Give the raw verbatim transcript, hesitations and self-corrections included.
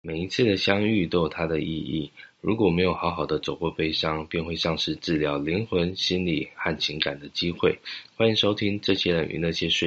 每一次的相遇都有它的意义，如果没有好好的走过悲伤，便会丧失治疗灵魂、心理和情感的机会。欢迎收听这些人与那些事。